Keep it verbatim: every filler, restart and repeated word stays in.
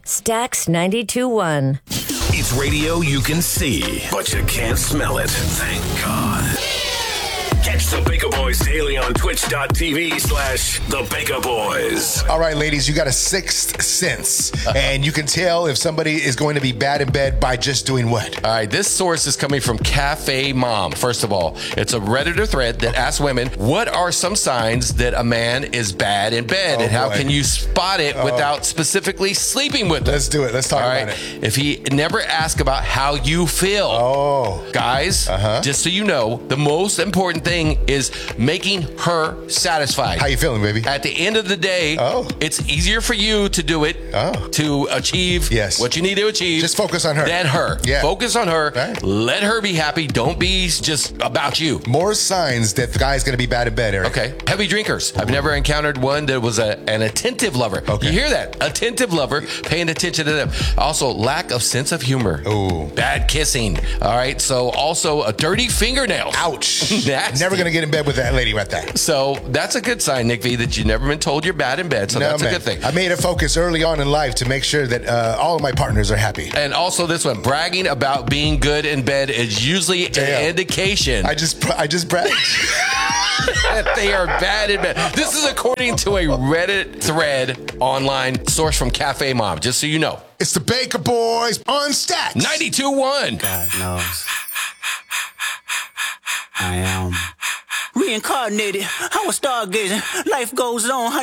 Stax ninety-two point one. It's radio you can see, but you can't smell it. Thank God. Catch the Baker Boys daily on twitch.tv slash the Baker Boys. All right, ladies, you got a sixth sense, and you can tell if somebody is going to be bad in bed by just doing what? All right, this source is coming from Cafe Mom. First of all, it's a Redditor thread that asks women, what are some signs that a man is bad in bed, Oh, and how boy. can you spot it Oh. without specifically sleeping with them? Let's do it. Let's talk All about right. it. If he never asks about how you feel, Oh. guys, Uh-huh. just so you know, the most important thing is making her satisfied. How you feeling, baby? At the end of the day, Oh. it's easier for you to do it, Oh. to achieve Yes. what you need to achieve. Just focus on her. Than her. Yeah. Focus on her. Right. Let her be happy. Don't be just about you. More signs that the guy's going to be bad in bed, Eric. Okay. Heavy drinkers. I've never encountered one that was a, an attentive lover. Okay. You hear that? Attentive lover, paying attention to them. Also, lack of sense of humor. Ooh. Bad kissing. All right. So, also a dirty fingernail. Ouch. Nasty. Never going to get in bed with that lady right there. So, that's a good sign, Nick V, that you've never been told you're bad in bed. So, No, that's man. a good thing. I made a focus early on in life to make sure that uh, all of my partners are happy. And also this one, bragging about being good in bed is usually Damn. an indication I just, I just bragged. that they are bad in bed. This is according to a Reddit thread online source from Cafe Mom, just so you know. It's the Baker Boys on Stax. ninety-two point one. God knows. I am reincarnated. I was stargazing. Life goes on, honey.